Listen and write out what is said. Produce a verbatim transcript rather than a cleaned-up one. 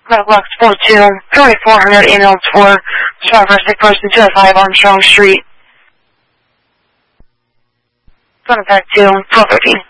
Box four two, thirty-four hundred ambulance four, strong for sick person two oh five Armstrong Street. Contact two, twelve thirteen.